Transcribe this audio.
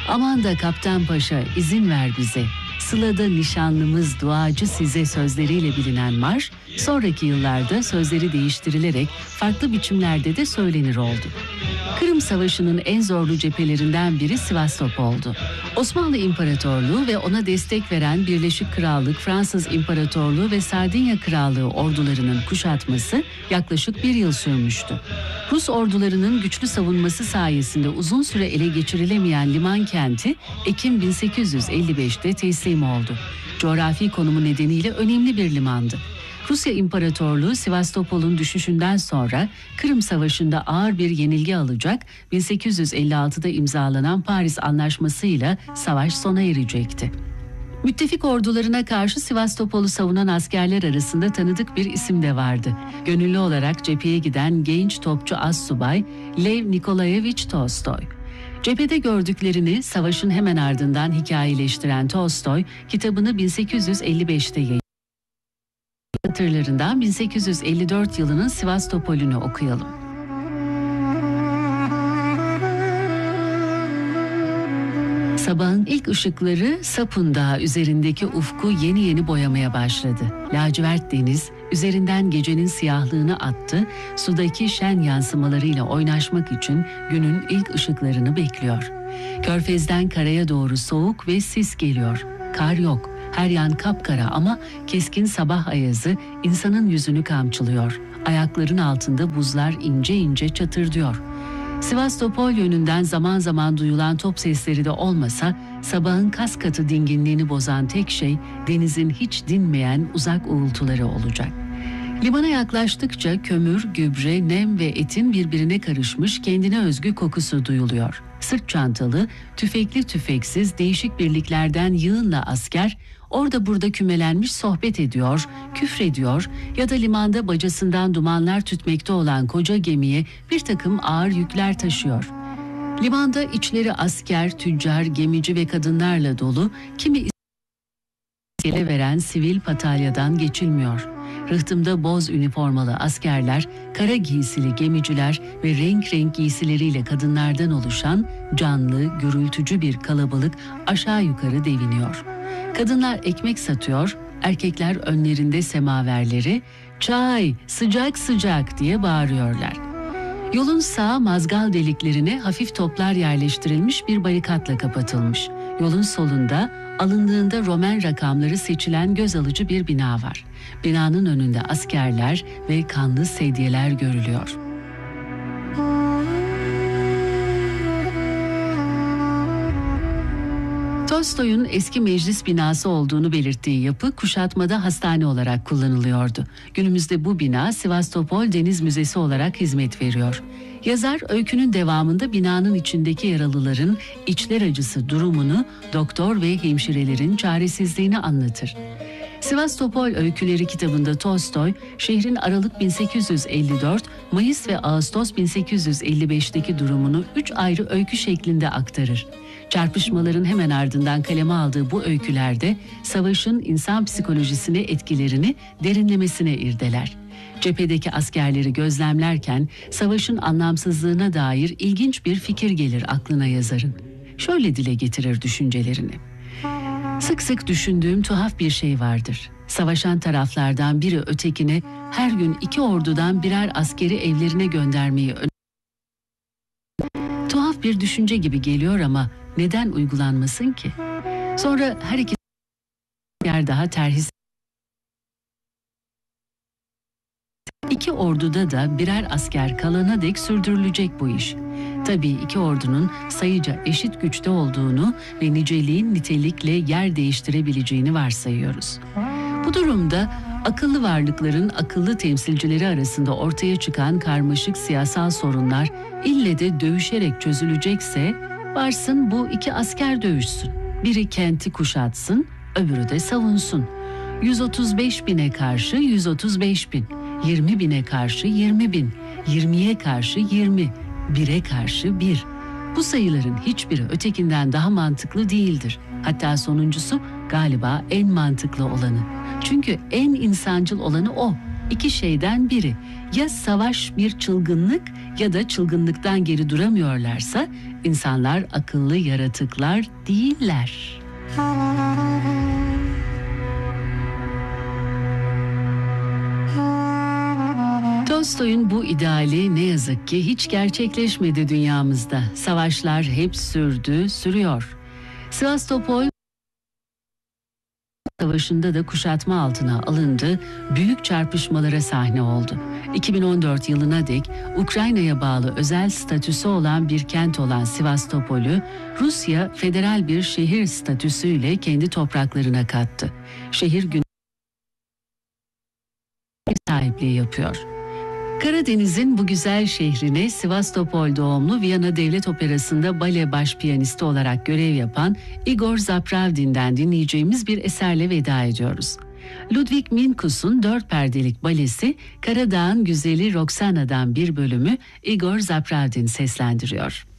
Aman da Kaptan Paşa izin ver bize. Sıla'da nişanlımız duacı size sözleriyle bilinen marş, sonraki yıllarda sözleri değiştirilerek farklı biçimlerde de söylenir oldu. Kırım Savaşı'nın en zorlu cephelerinden biri Sivastopol'du. Osmanlı İmparatorluğu ve ona destek veren Birleşik Krallık, Fransız İmparatorluğu ve Sardinya Krallığı ordularının kuşatması yaklaşık bir yıl sürmüştü. Rus ordularının güçlü savunması sayesinde uzun süre ele geçirilemeyen liman kenti Ekim 1855'te teslim oldu. Coğrafi konumu nedeniyle önemli bir limandı. Rusya İmparatorluğu Sivastopol'un düşüşünden sonra Kırım Savaşı'nda ağır bir yenilgi alacak, 1856'da imzalanan Paris Anlaşması'yla savaş sona erecekti. Müttefik ordularına karşı Sivastopol'u savunan askerler arasında tanıdık bir isim de vardı. Gönüllü olarak cepheye giden genç topçu assubay Lev Nikolayevich Tolstoy. Cephede gördüklerini savaşın hemen ardından hikayeleştiren Tolstoy, kitabını 1855'te yayınladı. Hatırlarından 1854 yılının Sivastopol'ünü okuyalım. Sabahın ilk ışıkları Sapun Dağı üzerindeki ufku yeni yeni boyamaya başladı. Lacivert deniz üzerinden gecenin siyahlığını attı, sudaki şen yansımalarıyla oynaşmak için günün ilk ışıklarını bekliyor. Körfez'den karaya doğru soğuk ve sis geliyor. Kar yok. Her yan kapkara ama keskin sabah ayazı insanın yüzünü kamçılıyor. Ayakların altında buzlar ince ince çatırdıyor. Sivastopol yönünden zaman zaman duyulan top sesleri de olmasa, sabahın kas katı dinginliğini bozan tek şey denizin hiç dinmeyen uzak uğultuları olacak. Limana yaklaştıkça kömür, gübre, nem ve etin birbirine karışmış kendine özgü kokusu duyuluyor. Sırt çantalı, tüfekli tüfeksiz değişik birliklerden yığınla asker orada burada kümelenmiş sohbet ediyor, küfrediyor ya da limanda bacasından dumanlar tütmekte olan koca gemiye bir takım ağır yükler taşıyor. Limanda içleri asker, tüccar, gemici ve kadınlarla dolu, kimi iskele veren sivil patalyadan geçilmiyor. Rıhtımda boz üniformalı askerler, kara giysili gemiciler ve renk renk giysileriyle kadınlardan oluşan canlı, gürültücü bir kalabalık aşağı yukarı deviniyor. Kadınlar ekmek satıyor, erkekler önlerinde semaverleri, "Çay, sıcak sıcak" diye bağırıyorlar. Yolun sağ mazgal deliklerine hafif toplar yerleştirilmiş bir barikatla kapatılmış. Yolun solunda alındığında Roman rakamları seçilen göz alıcı bir bina var. Binanın önünde askerler ve kanlı sedyeler görülüyor. Tolstoy'un eski meclis binası olduğunu belirttiği yapı kuşatmada hastane olarak kullanılıyordu. Günümüzde bu bina Sivastopol Deniz Müzesi olarak hizmet veriyor. Yazar öykünün devamında binanın içindeki yaralıların içler acısı durumunu, doktor ve hemşirelerin çaresizliğini anlatır. Sivastopol Öyküleri kitabında Tolstoy, şehrin Aralık 1854, Mayıs ve Ağustos 1855'teki durumunu 3 ayrı öykü şeklinde aktarır. Çarpışmaların hemen ardından kaleme aldığı bu öykülerde savaşın insan psikolojisine etkilerini derinlemesine irdeler. Cephedeki askerleri gözlemlerken savaşın anlamsızlığına dair ilginç bir fikir gelir aklına yazarın. Şöyle dile getirir düşüncelerini. Sık sık düşündüğüm tuhaf bir şey vardır. Savaşan taraflardan biri ötekine her gün 2 ordudan birer askeri evlerine göndermeyi tuhaf bir düşünce gibi geliyor ama neden uygulanmasın ki? Sonra her iki yer daha terhis. 2 orduda da birer asker kalana dek sürdürülecek bu iş. Tabii 2 ordunun sayıca eşit güçte olduğunu ve niceliğin nitelikle yer değiştirebileceğini varsayıyoruz. Bu durumda akıllı varlıkların akıllı temsilcileri arasında ortaya çıkan karmaşık siyasal sorunlar ille de dövüşerek çözülecekse varsın bu 2 asker dövüşsün. Biri kenti kuşatsın, öbürü de savunsun. 135 bine karşı 135 bin, 20 bine karşı 20 bin, 20'ye karşı 20, 1'e karşı 1. Bu sayıların hiçbiri ötekinden daha mantıklı değildir. Hatta sonuncusu galiba en mantıklı olanı. Çünkü en insancıl olanı o. iki şeyden biri. Ya savaş bir çılgınlık ya da çılgınlıktan geri duramıyorlarsa insanlar akıllı yaratıklar değiller. Tolstoy'un bu ideali ne yazık ki hiç gerçekleşmedi dünyamızda. Savaşlar hep sürdü, sürüyor. Sivastopol Savaşı'nda da kuşatma altına alındı, büyük çarpışmalara sahne oldu. 2014 yılına dek Ukrayna'ya bağlı özel statüsü olan bir kent olan Sivastopol'ü Rusya federal bir şehir statüsüyle kendi topraklarına kattı. Şehir gün sahipliği yapıyor. Karadeniz'in bu güzel şehrine Sivastopol doğumlu Viyana Devlet Operası'nda bale baş piyanisti olarak görev yapan Igor Zapravdin'den dinleyeceğimiz bir eserle veda ediyoruz. Ludwig Minkus'un 4 perdelik balesi Karadağ'ın güzeli Roxana'dan bir bölümü Igor Zapravdin seslendiriyor.